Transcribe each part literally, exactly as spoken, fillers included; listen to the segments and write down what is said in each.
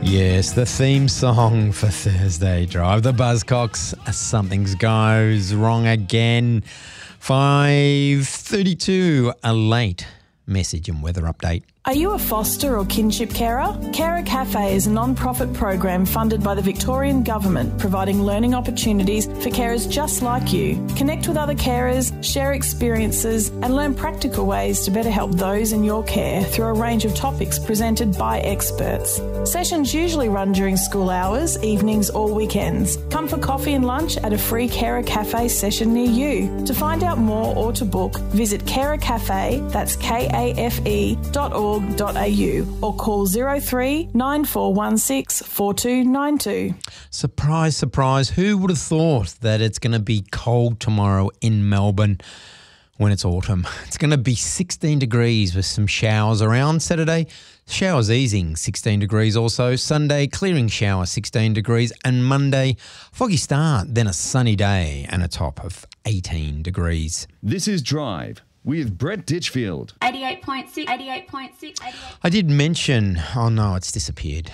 Yes, the theme song for Thursday Drive. The Buzzcocks, Something Goes Wrong Again. five thirty-two, a late message and weather update. Are you a foster or kinship carer? Carer Cafe is a non-profit program funded by the Victorian Government, providing learning opportunities for carers just like you. Connect with other carers, share experiences, and learn practical ways to better help those in your care through a range of topics presented by experts. Sessions usually run during school hours, evenings or weekends. Come for coffee and lunch at a free Carer Cafe session near you. To find out more or to book, visit Carer Cafe, that's K A F E dot org dot a u or call zero three nine four one six four two nine two. Surprise, surprise. Who would have thought that it's going to be cold tomorrow in Melbourne when it's autumn? It's going to be sixteen degrees with some showers around. Saturday, showers easing, sixteen degrees also. Sunday, clearing shower, sixteen degrees. And Monday, foggy start, then a sunny day and a top of eighteen degrees. This is Drive with Brett Ditchfield. eighty-eight point six, eighty-eight point six, eighty-eight. I did mention, oh no, it's disappeared.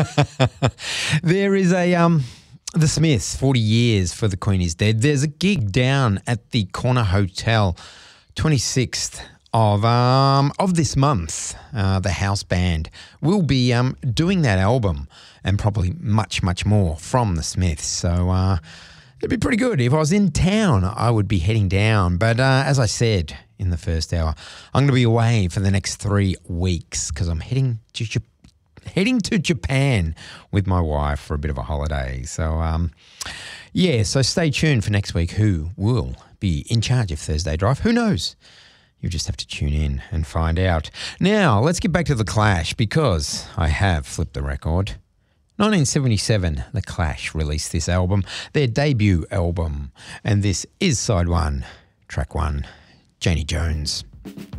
There is a, um, the Smiths, forty years for the Queen is Dead. There's a gig down at the Corner Hotel, twenty-sixth of um of this month. Uh, the house band will be um doing that album and probably much, much more from the Smiths. So, uh, it'd be pretty good. If I was in town, I would be heading down. But uh, as I said in the first hour, I'm going to be away for the next three weeks because I'm heading to Japan. Heading to Japan with my wife for a bit of a holiday. So, um, yeah, so stay tuned for next week. Who will be in charge of Thursday Drive? Who knows? You just have to tune in and find out. Now, let's get back to The Clash because I have flipped the record. nineteen seventy-seven, The Clash released this album, their debut album. And this is side one, track one, Janie Jones.